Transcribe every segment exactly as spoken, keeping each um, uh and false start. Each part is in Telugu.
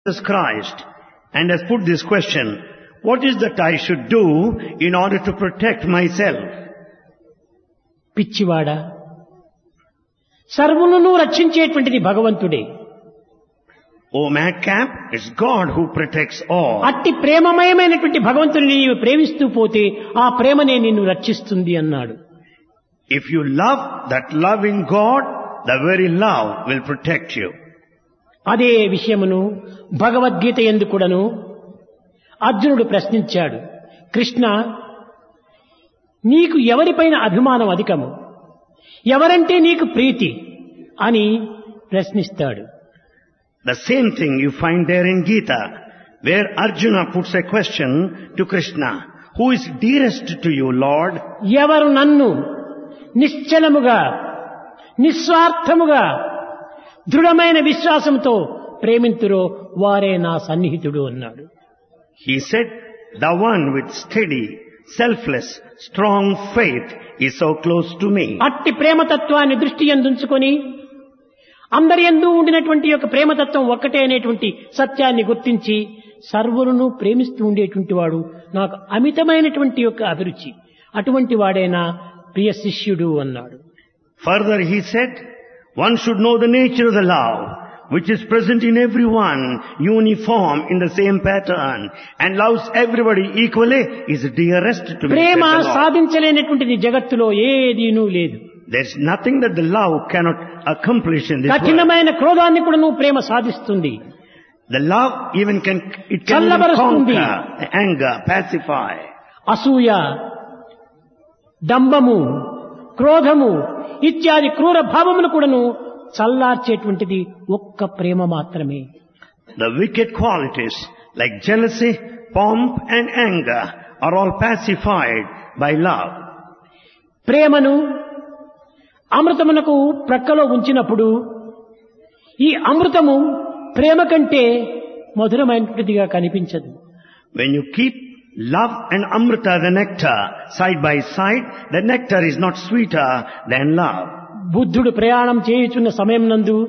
Jesus Christ and has put this question, what is that I should do in order to protect myself? పిచ్చివాడా, సర్వులను రక్షించేటువంటిది భగవంతుడే. O madcap, it's God who protects all. అట్టి ప్రేమమయమైనటువంటి భగవంతుని నీవు ప్రేమిస్తూ పోతే ఆ ప్రేమనే నిన్ను రక్షిస్తుంది అన్నాడు. If you love that loving God, the very love will protect you. అదే విషయమును భగవద్గీత యందు కూడాను అర్జునుడు ప్రశ్నించాడు, కృష్ణ, నీకు ఎవరిపైన అభిమానం అధికము, ఎవరంటే నీకు ప్రీతి అని ప్రశ్నిస్తాడు. The same thing you find there in Gita, where Arjuna puts a question to Krishna, who is dearest to you, Lord? ఎవరు నన్ను నిశ్చలముగా నిస్వార్థముగా దృఢమైన విశ్వాసంతో ప్రేమింతురో వారే నా సన్నిహితుడు అన్నాడు. He said, the one with steady, selfless, strong faith is so close to me. అట్టి ప్రేమతత్వాన్ని దృష్టి యందుంచుకొని అందరి యందు ఉండినటువంటి యొక్క ప్రేమతత్వం ఒక్కటే అనేటువంటి సత్యాన్ని గుర్తించి సర్వులను ప్రేమిస్తూ ఉండేటువంటి వాడు నాకు అమితమైనటువంటి యొక్క అభిరుచి, అటువంటి వాడేనా ప్రియ శిష్యుడు అన్నాడు. Further he said, one should know the nature of the love, which is present in everyone, uniform in the same pattern, and loves everybody equally, is dearest to me. Prema said the Lord. సాధించలేనటువంటిది జగత్తులో ఏదీనూ లేదు. There's nothing that the love cannot accomplish in this world. కఠినమైన క్రోధాన్ని కూడా నువ్వు ప్రేమ సాధిస్తుంది. The love even can, it can even చల్లబరుస్తుంది. conquer the anger, pacify. అసూయ, డంబము, క్రోధము ఇత్యాది క్రూర భావములు కూడాను చల్లార్చేటువంటిది ఒక్క ప్రేమ మాత్రమే. The wicked qualities like jealousy, pomp and anger are all pacified by love. ప్రేమను అమృతమునకు ప్రక్కలో ఉంచినప్పుడు ఈ అమృతము ప్రేమ కంటే మధురమైనదిగా కనిపించదు. When you keep love and amrita, the nectar, side by side, the nectar is not sweeter than love. బుద్ధుడు ప్రయాణం చేయుచున్న సమయం నందు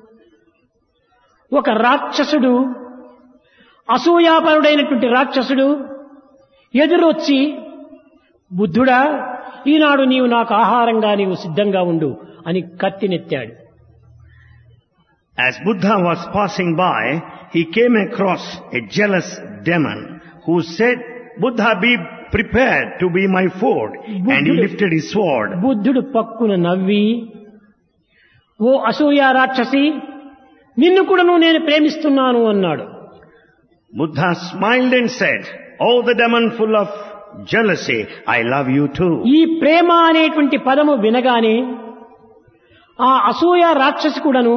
ఒక రాక్షసుడు, అసూయాపరుడైనటువంటి రాక్షసుడు ఎదురొచ్చి, బుద్ధుడా, ఈనాడు నీవు నాకు ఆహారంగా నీవు సిద్ధంగా ఉండు అని కత్తినెత్తాడు. As Buddha was passing by, he came across a jealous demon who said, Buddha, be prepared to be my food. And he lifted his sword. బుద్ధుడు పక్కున నవ్వి, ఓ అసూయ రాక్షసి, నిన్ను కూడాను నేను ప్రేమిస్తున్నాను అన్నాడు. Buddha smiled and said, oh, the demon full of jealousy, I love you too. ఈ ప్రేమ అనేటువంటి పదము వినగానే ఆ అసూయ రాక్షసి కూడాను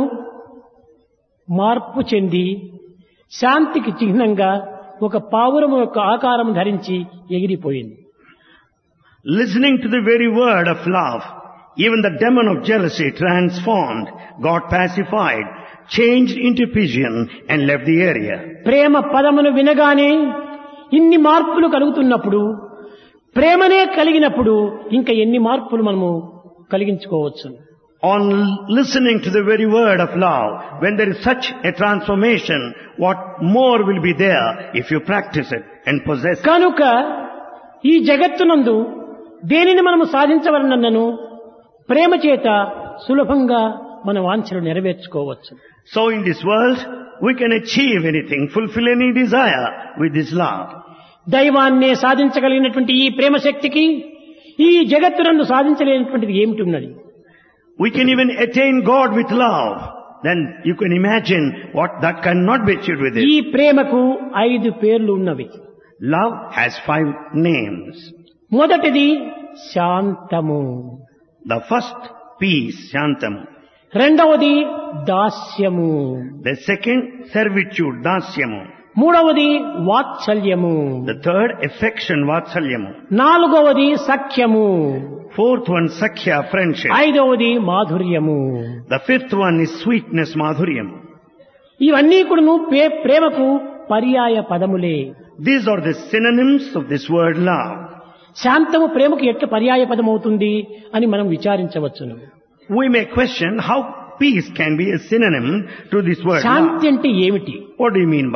మార్పు చెంది శాంతికి చిహ్నంగా ఒక పావురము యొక్క ఆకారం ధరించి ఎగిరిపోయింది. Listening to the very word of love, even the demon of jealousy transformed, got pacified, changed into pigeon and left the area. ప్రేమ పదమును వినగానే ఇన్ని మార్పులు కలుగుతున్నప్పుడు, ప్రేమనే కలిగినప్పుడు ఇంకా ఎన్ని మార్పులు మనము కలిగించుకోవచ్చు. On listening to the very word of love, when there is such a transformation, what more will be there if you practice it and possess it? కనుక ఈ జగత్తునందు దేనిని మనము సాధించవలనను ప్రేమ చేత సులభంగా మన వాంఛలు నెరవేర్చుకోవచ్చు. So in this world, we can achieve anything, fulfill any desire with this love. దైవాన్నే సాధించగలిగినటువంటి ఈ ప్రేమ శక్తికి ఈ జగత్తునందు సాధించలేనటువంటిది ఏమిటి ఉన్నది? We can even attain God with love. Then you can imagine what that cannot be achieved with ఈ it. ప్రేమకు ఐదు పేర్లు ఉన్నవి. Love has five names. మొదటిది శాంతము, The first, peace, shantam. రెండవది దాస్యము, The second, servitude, dasyamu. మూడవది వాత్సల్యము, The third, affection, vatsalyamu. నాలుగవది సఖ్యము, Fourth one, sakhya, friendship. ఐదవది మాధుర్యము. The fifth one is sweetness, madhuryam. ఇవన్నీ కూడాను ప్రే- ప్రేమకు పర్యాయ పదములే. These are the synonyms of this word love. శాంతము ప్రేమకు ఎట్లా పర్యాయ పదం అవుతుంది అని మనం విచారించవచ్చును. We may question how peace can be a synonym to this word love. శాంతి అంటే ఏమిటి? What do you mean by